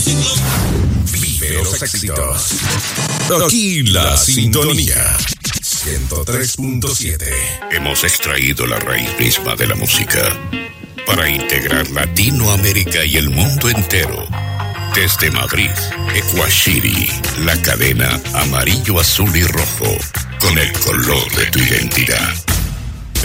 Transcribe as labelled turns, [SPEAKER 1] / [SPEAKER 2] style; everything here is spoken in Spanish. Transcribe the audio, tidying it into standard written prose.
[SPEAKER 1] Vive los éxitos. Aquí la sintonía. 103.7.
[SPEAKER 2] Hemos extraído la raíz misma de la música para integrar Latinoamérica y el mundo entero. Desde Madrid, Ecuashiri, la cadena amarillo, azul y rojo, con el color de tu identidad.